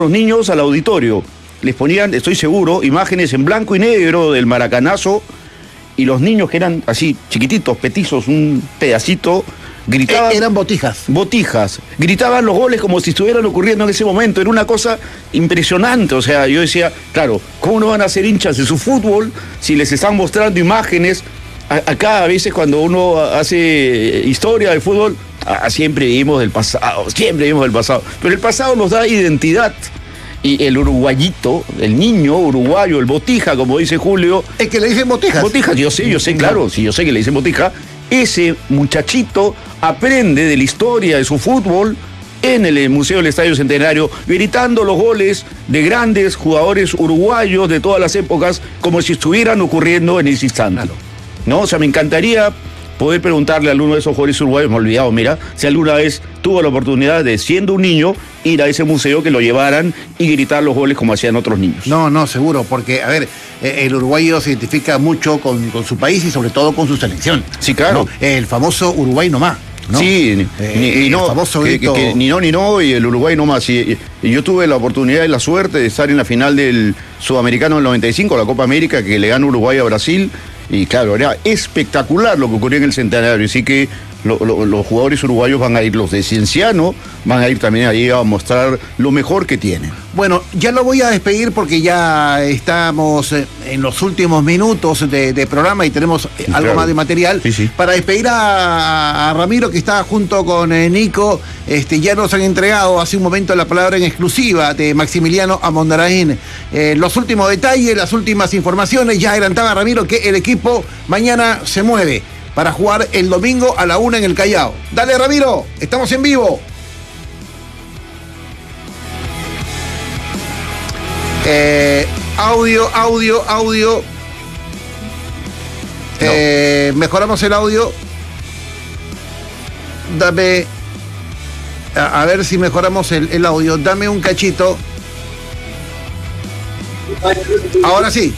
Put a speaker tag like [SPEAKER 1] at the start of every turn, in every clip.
[SPEAKER 1] los niños al auditorio. Les ponían, estoy seguro, imágenes en blanco y negro del maracanazo, y los niños que eran así, chiquititos, petizos, un pedacito, gritaban...
[SPEAKER 2] Eran botijas.
[SPEAKER 1] Botijas. Gritaban los goles como si estuvieran ocurriendo en ese momento. Era una cosa impresionante. O sea, yo decía, claro, ¿cómo no van a ser hinchas de su fútbol si les están mostrando imágenes? Acá a veces cuando uno hace historia del fútbol, siempre vivimos del pasado, pero el pasado nos da identidad. Y el uruguayito, el niño uruguayo, el botija, como dice Julio...
[SPEAKER 2] Es que le dicen botijas.
[SPEAKER 1] Botijas, yo sé, claro, sí, yo sé que le dicen botija. Ese muchachito aprende de la historia de su fútbol en el Museo del Estadio Centenario, gritando los goles de grandes jugadores uruguayos de todas las épocas, como si estuvieran ocurriendo en ese instante. Claro. ¿No? O sea, me encantaría poder preguntarle a alguno de esos jugadores uruguayos, me he olvidado, mira, si alguna vez tuvo la oportunidad de, siendo un niño, ir a ese museo, que lo llevaran y gritar los goles como hacían otros niños.
[SPEAKER 2] No, seguro, porque, a ver, el uruguayo se identifica mucho con su país y sobre todo con su selección.
[SPEAKER 1] Sí, claro.
[SPEAKER 2] ¿No? El famoso Uruguay nomás. ¿No?
[SPEAKER 1] Sí, y no, famoso grito... ni no, y el Uruguay nomás. Y yo tuve la oportunidad y la suerte de estar en la final del Sudamericano del 95, la Copa América, que le gana Uruguay a Brasil. Y claro, era espectacular lo que ocurrió en el Centenario, así que los jugadores uruguayos van a ir, los de Cienciano, van a ir también ahí a mostrar lo mejor que tienen.
[SPEAKER 2] Bueno, ya lo voy a despedir porque ya estamos en los últimos minutos de programa y tenemos algo más de material.
[SPEAKER 1] Sí.
[SPEAKER 2] Para despedir a Ramiro, que está junto con Nico, ya nos han entregado hace un momento la palabra en exclusiva de Maximiliano Amondaraín. Los últimos detalles, las últimas informaciones, ya adelantaba Ramiro que el equipo mañana se mueve para jugar el domingo a la 1 en el Callao. Dale, Ramiro, estamos en vivo. Audio. No. Mejoramos el audio. Dame, a ver si mejoramos el audio. Dame un cachito. Ahora sí.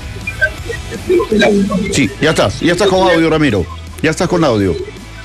[SPEAKER 1] Sí, ya estás con audio, Ramiro. Ya estás con audio.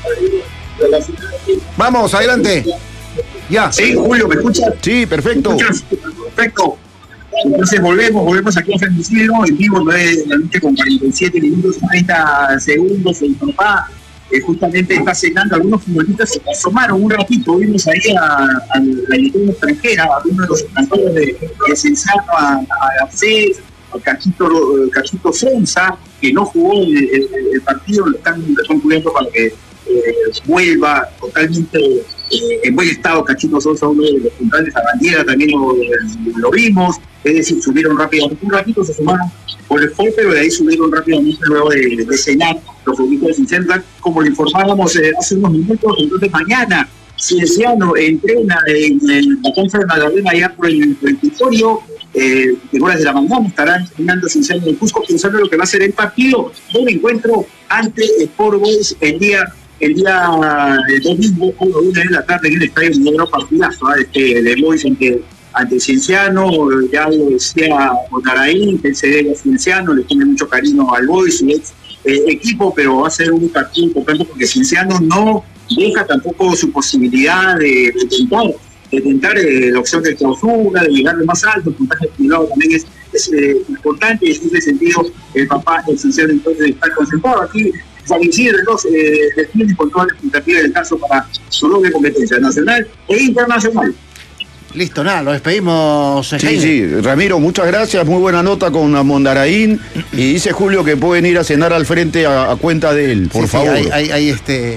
[SPEAKER 2] Vamos, adelante. Ya.
[SPEAKER 3] Sí, Julio, ¿me escuchas?
[SPEAKER 1] Sí, perfecto.
[SPEAKER 3] ¿Me escuchas? Perfecto. Entonces volvemos aquí a Femicidio, en vivo, 9 de la noche con 47 minutos y 30 segundos. El papá justamente está cenando. Algunos futbolistas se asomaron un ratito. Vimos ahí a la elección extranjera, a uno de los cantores de Censano, a Garcés, a Cachito Sonsa, que no jugó el partido, lo están cubriendo para que vuelva totalmente en buen estado. Cachito Sonsa, uno de los puntales, a Bandiera también lo vimos. Es decir, subieron rápidamente, un ratito se sumaron por el fue, pero de ahí subieron rápidamente luego de cenar los futbolistas de Cienciano, como le informábamos hace unos minutos. Entonces mañana Cienciano entrena en la cancha de Magdalena, allá por el territorio. En horas de la mañana estarán entrenando Cienciano en Cusco, pensando en lo que va a ser el partido del encuentro ante Sport Boys el día domingo, 1 de la tarde, en el estadio Negro. Partidazo de Boys ante Cienciano. Ya lo decía Mondaraín, que se debe a Cienciano, le tiene mucho cariño al Boys, su ex equipo, pero va a ser un partido importante porque Cienciano no deja tampoco su posibilidad de tentar la opción de clausura, de llegar más alto. El puntaje acumulado también es importante, y en ese sentido el papá Cienciano entonces está concentrado aquí. San Isidro define con toda la expectativa del caso para su doble competencia nacional e internacional.
[SPEAKER 2] Listo, nada, lo despedimos.
[SPEAKER 1] Sí, Ramiro, muchas gracias, muy buena nota con Mondaraín, y dice Julio que pueden ir a cenar al frente a cuenta de él, por favor.
[SPEAKER 2] Hay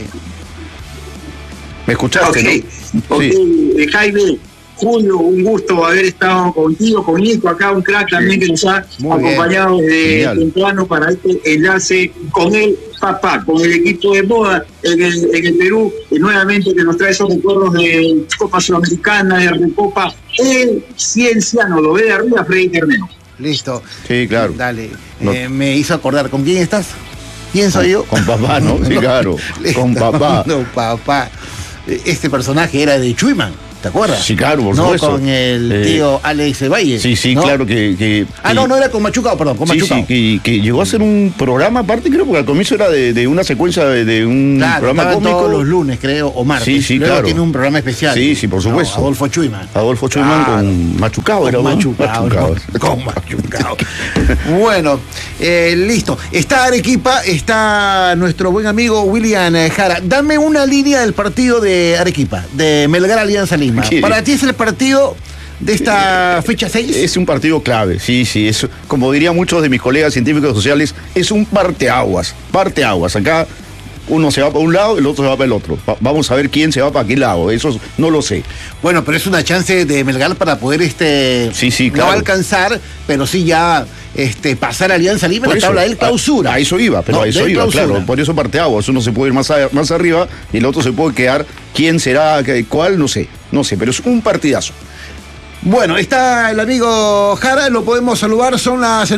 [SPEAKER 1] ¿Me escuchaste,
[SPEAKER 3] okay,
[SPEAKER 1] no?
[SPEAKER 3] Okay. Sí. Jaime, Julio, un gusto haber estado contigo, con Nico, acá un crack también que nos ha acompañado desde temprano para este enlace con el papá, con el equipo de moda en el Perú, y nuevamente que nos trae esos recuerdos de Copa Sudamericana, de Recopa, el Cienciano, lo ve de arriba, Freddy Ternero.
[SPEAKER 2] Listo.
[SPEAKER 1] Sí, claro.
[SPEAKER 2] Dale, me hizo acordar, ¿con quién estás? ¿Quién soy yo?
[SPEAKER 1] Con papá, ¿no? Sí, claro, con papá.
[SPEAKER 2] No, papá. Este personaje era de Chuyman. ¿te acuerdas?
[SPEAKER 1] Sí, claro, por
[SPEAKER 2] no,
[SPEAKER 1] supuesto.
[SPEAKER 2] con el tío Alex Valle.
[SPEAKER 1] Sí,
[SPEAKER 2] ¿no?
[SPEAKER 1] claro que
[SPEAKER 2] no era con Machucao, perdón, con Machucao.
[SPEAKER 1] Sí, que llegó a ser un programa aparte, creo, porque al comienzo era de una secuencia de un programa cómico.
[SPEAKER 2] Todos los lunes, creo, o martes.
[SPEAKER 1] Sí,
[SPEAKER 2] luego
[SPEAKER 1] claro.
[SPEAKER 2] tiene un programa especial.
[SPEAKER 1] Sí, por supuesto.
[SPEAKER 2] Adolfo Chuyman.
[SPEAKER 1] Con Machucao, era
[SPEAKER 2] Machucao. Con Machucao. Bueno, listo. Está Arequipa, está nuestro buen amigo William Jara. Dame una línea del partido de Arequipa, de Melgar Alianza Lima. Para ti es el partido de esta fecha 6.
[SPEAKER 1] Es un partido clave, sí, es, como dirían muchos de mis colegas científicos sociales, es un parteaguas. Acá uno se va para un lado, el otro se va para el otro. Vamos a ver quién se va para qué lado, eso no lo sé.
[SPEAKER 2] Bueno, pero es una chance de Melgar para poder
[SPEAKER 1] claro.
[SPEAKER 2] No alcanzar, pero sí ya pasar a Alianza Lima en la tabla del clausura.
[SPEAKER 1] A eso iba, claro. Por eso parteaguas. Uno se puede ir más arriba y el otro se puede quedar. ¿Quién será? ¿Cuál? No sé, pero es un partidazo.
[SPEAKER 2] Bueno, está el amigo Jara, lo podemos saludar, son las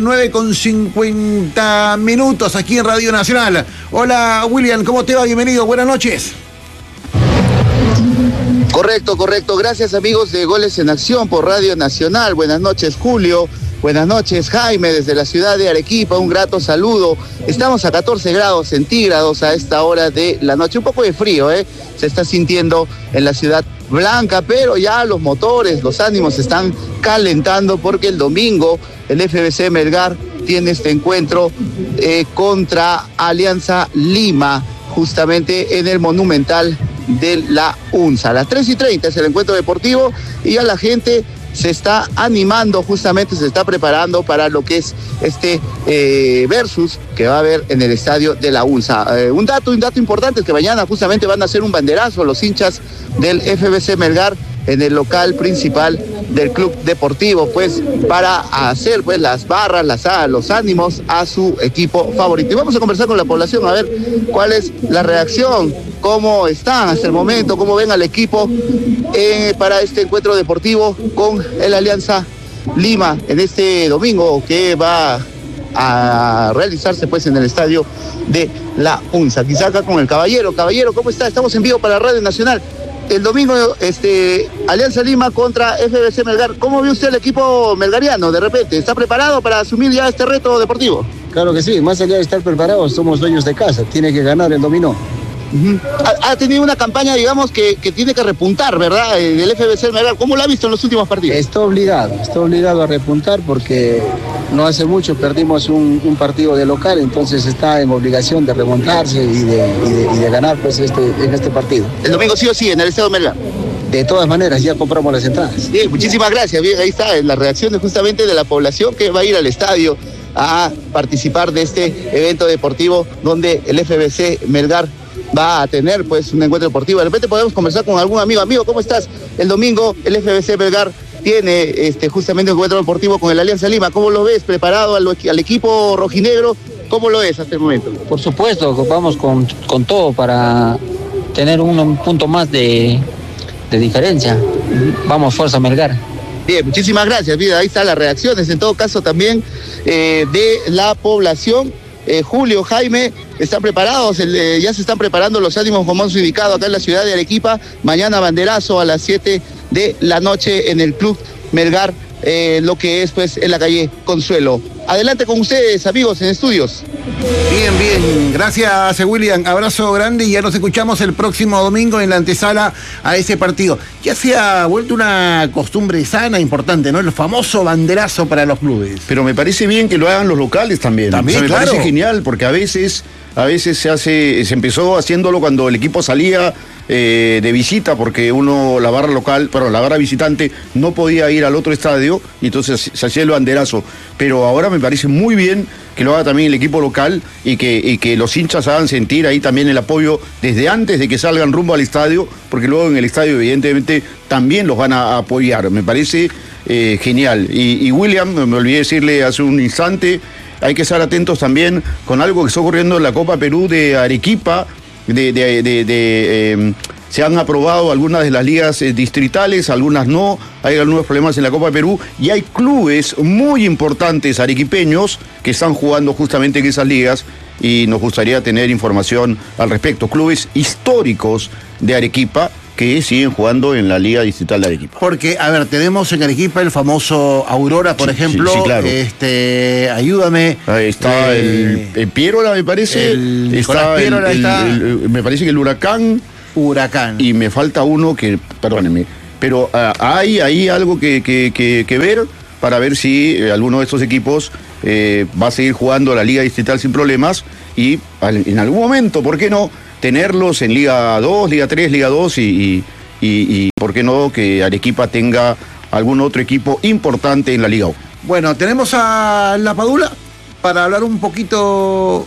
[SPEAKER 2] 9:50 aquí en Radio Nacional. Hola William, ¿cómo te va? Bienvenido, buenas noches.
[SPEAKER 4] Correcto. Gracias amigos de Goles en Acción por Radio Nacional. Buenas noches Julio, buenas noches Jaime desde la ciudad de Arequipa, un grato saludo. Estamos a 14 grados centígrados a esta hora de la noche, un poco de frío, se está sintiendo en la ciudad blanca, pero ya los motores, los ánimos se están calentando porque el domingo el FBC Melgar tiene este encuentro contra Alianza Lima, justamente en el Monumental de la UNSA. A las 3:30 es el encuentro deportivo y ya la gente se está animando, justamente se está preparando para lo que es este versus que va a haber en el estadio de la UNSA. Un dato importante es que mañana justamente van a hacer un banderazo los hinchas del FBC Melgar en el local principal del club deportivo, pues para hacer pues las barras, los ánimos a su equipo favorito. Y vamos a conversar con la población a ver cuál es la reacción, cómo están hasta el momento, cómo ven al equipo para este encuentro deportivo con el Alianza Lima en este domingo que va a realizarse pues en el estadio de la UNSA. Quizá acá con el Caballero, ¿cómo está? Estamos en vivo para Radio Nacional. El domingo, Alianza Lima contra FBC Melgar. ¿Cómo ve usted el equipo melgariano de repente? ¿Está preparado para asumir ya este reto deportivo?
[SPEAKER 5] Claro que sí, más allá de estar preparados, somos dueños de casa, tiene que ganar el dominó.
[SPEAKER 4] Ha tenido una campaña, digamos, que tiene que repuntar, ¿verdad? El FBC Melgar, ¿cómo lo ha visto en los últimos partidos?
[SPEAKER 5] Está obligado a repuntar porque no hace mucho perdimos un partido de local, entonces está en obligación de remontarse y de ganar pues en este partido.
[SPEAKER 4] El domingo sí o sí, en el estadio Melgar.
[SPEAKER 5] De todas maneras, ya compramos las entradas.
[SPEAKER 4] Bien, muchísimas gracias. Bien, ahí está las reacciones justamente de la población que va a ir al estadio a participar de este evento deportivo donde el FBC Melgar va a tener pues un encuentro deportivo. De repente podemos conversar con algún amigo. Amigo, ¿cómo estás? El domingo el FBC Melgar tiene justamente un encuentro deportivo con el Alianza Lima. ¿Cómo lo ves? ¿Preparado al equipo rojinegro? ¿Cómo lo ves hasta el momento?
[SPEAKER 5] Por supuesto, vamos con todo para tener un punto más de diferencia. Vamos, fuerza Melgar.
[SPEAKER 4] Bien, muchísimas gracias. Bien, ahí están las reacciones, en todo caso también de la población. Julio, Jaime, ¿están preparados? Ya se están preparando los ánimos, como hemos indicado, acá en la ciudad de Arequipa. Mañana banderazo a las 7 de la noche en el Club Melgar, lo que es pues en la calle Consuelo. Adelante con ustedes, amigos, en estudios.
[SPEAKER 2] Bien, gracias William, abrazo grande y ya nos escuchamos el próximo domingo en la antesala a ese partido. Ya se ha vuelto una costumbre sana, importante, ¿no? El famoso banderazo para los clubes.
[SPEAKER 1] Pero me parece bien que lo hagan los locales también.
[SPEAKER 2] También,
[SPEAKER 1] me parece genial, porque a veces se empezó haciéndolo cuando el equipo salía de visita, porque la barra visitante no podía ir al otro estadio y entonces se hacía el banderazo. Pero ahora me parece muy bien que lo haga también el equipo local y que los hinchas hagan sentir ahí también el apoyo desde antes de que salgan rumbo al estadio, porque luego en el estadio evidentemente también los van a apoyar. Me parece genial. Y William, me olvidé decirle hace un instante, hay que estar atentos también con algo que está ocurriendo en la Copa Perú de Arequipa. Se han aprobado algunas de las ligas distritales, algunas no, hay algunos problemas en la Copa Perú y hay clubes muy importantes arequipeños que están jugando justamente en esas ligas y nos gustaría tener información al respecto. Clubes históricos de Arequipa que siguen jugando en la Liga Distrital de Arequipa.
[SPEAKER 2] Porque, a ver, tenemos en Arequipa el famoso Aurora, por ejemplo.
[SPEAKER 1] Sí, claro.
[SPEAKER 2] Ayúdame.
[SPEAKER 1] Ahí está el Piérola, me parece.
[SPEAKER 2] Nicolás Piérola está.
[SPEAKER 1] Me parece que el Huracán.
[SPEAKER 2] Y
[SPEAKER 1] me falta uno que, perdónenme, pero hay ahí algo que ver para ver si alguno de estos equipos va a seguir jugando la Liga Distrital sin problemas y en algún momento, ¿por qué no?, tenerlos en Liga 2, Liga 3, Liga 2 y ¿por qué no que Arequipa tenga algún otro equipo importante en la Liga 1?
[SPEAKER 2] Bueno, tenemos a La Padula para hablar un poquito...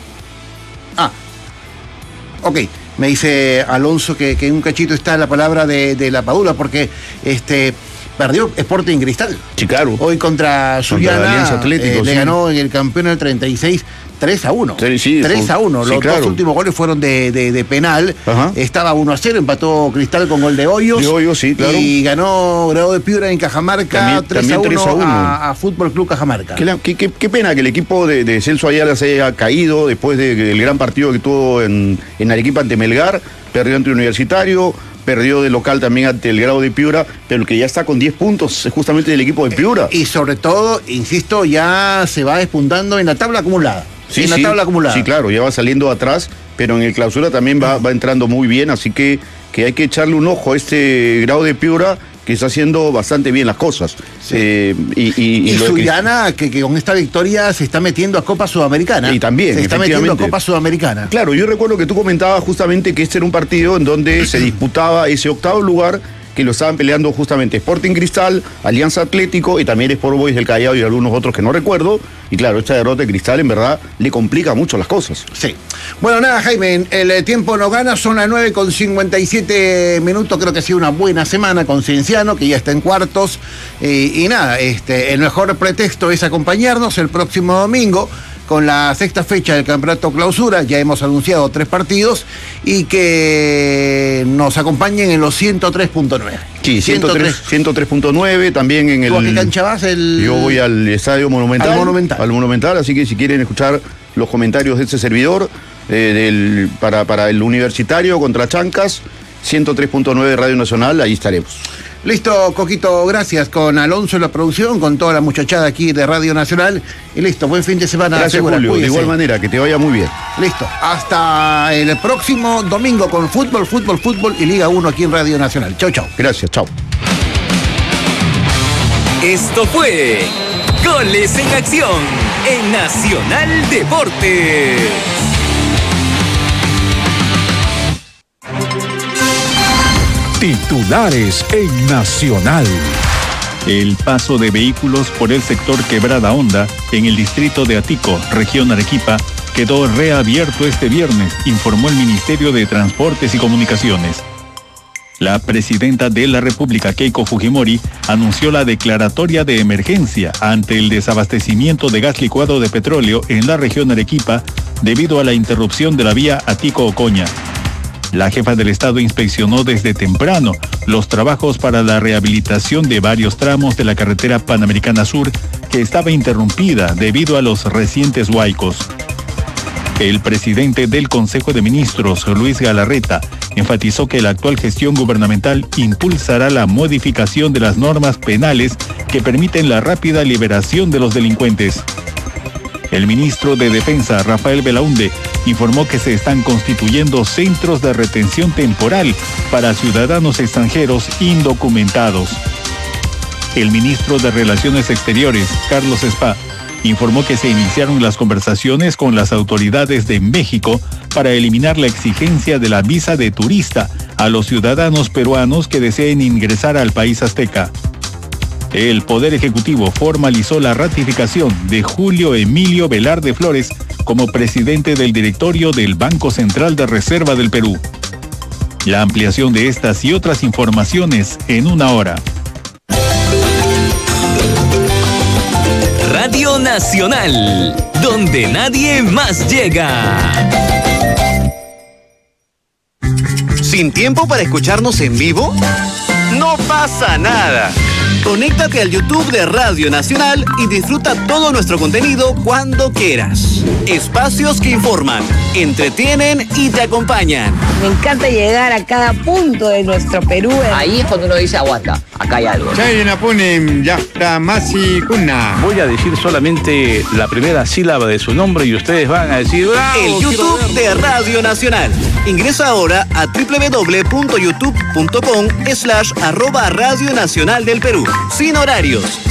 [SPEAKER 2] Ok, me dice Alonso que en un cachito está la palabra de La Padula porque perdió Sporting Cristal.
[SPEAKER 1] Sí, claro.
[SPEAKER 2] Hoy contra Sullana,
[SPEAKER 1] Alianza Atlético,
[SPEAKER 2] le ganó en el campeón del 36 3-1.
[SPEAKER 1] Sí,
[SPEAKER 2] 3-1. Los
[SPEAKER 1] claro.
[SPEAKER 2] dos últimos goles fueron de penal.
[SPEAKER 1] Ajá.
[SPEAKER 2] Estaba 1-0, empató Cristal con gol de Hoyos.
[SPEAKER 1] De Hoyos, sí, claro.
[SPEAKER 2] Y ganó Grado de Piura en Cajamarca
[SPEAKER 1] también
[SPEAKER 2] 3-1 a Fútbol Club Cajamarca.
[SPEAKER 1] Qué pena que el equipo de Celso Ayala se haya caído después del gran partido que tuvo en Arequipa ante Melgar, perdió ante Universitario, perdió de local también ante el Grado de Piura, pero el que ya está con 10 puntos es justamente del equipo de Piura.
[SPEAKER 2] Y sobre todo, insisto, ya se va despuntando en la tabla acumulada.
[SPEAKER 1] Sí,
[SPEAKER 2] tabla acumulada.
[SPEAKER 1] Sí, claro, ya va saliendo atrás, pero en el clausura también va entrando muy bien, así que hay que echarle un ojo a este Grado de Piura, que está haciendo bastante bien las cosas.
[SPEAKER 2] Sí. Y Sullana, que con esta victoria se está metiendo a Copa Sudamericana.
[SPEAKER 1] Y también,
[SPEAKER 2] se está metiendo a Copa Sudamericana.
[SPEAKER 1] Claro, yo recuerdo que tú comentabas justamente que este era un partido en donde se disputaba ese octavo lugar, que lo estaban peleando justamente Sporting Cristal, Alianza Atlético y también Sport Boys del Callao y algunos otros que no recuerdo. Y claro, esta derrota de Cristal en verdad le complica mucho las cosas.
[SPEAKER 2] Sí. Bueno, nada, Jaime, el tiempo no gana, son las 9:57. Creo que ha sido una buena semana con Cienciano, que ya está en cuartos. Y nada, el mejor pretexto es acompañarnos el próximo domingo con la sexta fecha del Campeonato Clausura. Ya hemos anunciado 3 partidos y que nos acompañen en los 103.9.
[SPEAKER 1] Sí, 103.9, también en el...
[SPEAKER 2] ¿Tú a qué cancha vas?
[SPEAKER 1] Yo voy al Estadio Monumental. Al Monumental, así que si quieren escuchar los comentarios de este servidor, para el Universitario contra Chancas, 103.9 Radio Nacional, ahí estaremos.
[SPEAKER 2] Listo, Coquito, gracias. Con Alonso en la producción, con toda la muchachada aquí de Radio Nacional. Y listo, buen fin de semana.
[SPEAKER 1] Gracias, Julio. Cuídese. De igual manera, que te vaya muy bien.
[SPEAKER 2] Listo, hasta el próximo domingo con fútbol y Liga 1 aquí en Radio Nacional. Chau, chau.
[SPEAKER 1] Gracias, chau.
[SPEAKER 6] Esto fue Goles en Acción en Nacional Deportes.
[SPEAKER 7] Titulares en Nacional. El paso de vehículos por el sector Quebrada Honda, en el distrito de Atico, región Arequipa, quedó reabierto este viernes, informó el Ministerio de Transportes y Comunicaciones. La presidenta de la República, Keiko Fujimori, anunció la declaratoria de emergencia ante el desabastecimiento de gas licuado de petróleo en la región Arequipa debido a la interrupción de la vía Atico-Ocoña. La jefa del Estado inspeccionó desde temprano los trabajos para la rehabilitación de varios tramos de la carretera Panamericana Sur, que estaba interrumpida debido a los recientes huaicos. El presidente del Consejo de Ministros, Luis Galarreta, enfatizó que la actual gestión gubernamental impulsará la modificación de las normas penales que permiten la rápida liberación de los delincuentes. El ministro de Defensa, Rafael Belaunde, informó que se están constituyendo centros de retención temporal para ciudadanos extranjeros indocumentados. El ministro de Relaciones Exteriores, Carlos Spa, informó que se iniciaron las conversaciones con las autoridades de México para eliminar la exigencia de la visa de turista a los ciudadanos peruanos que deseen ingresar al país azteca. El Poder Ejecutivo formalizó la ratificación de Julio Emilio Velarde Flores como presidente del directorio del Banco Central de Reserva del Perú. La ampliación de estas y otras informaciones en una hora.
[SPEAKER 6] Radio Nacional, donde nadie más llega.
[SPEAKER 8] ¿Sin tiempo para escucharnos en vivo? No pasa nada. Conéctate al YouTube de Radio Nacional y disfruta todo nuestro contenido cuando quieras. Espacios que informan, entretienen y te acompañan.
[SPEAKER 9] Me encanta llegar a cada punto de nuestro Perú.
[SPEAKER 10] Ahí es cuando uno dice aguanta, acá hay algo.
[SPEAKER 11] Voy a decir solamente la primera sílaba de su nombre y ustedes van a decir ¡bravo!
[SPEAKER 8] El YouTube de Radio Nacional. Ingresa ahora a www.youtube.com/@Radio Nacional del Perú. Sin horarios.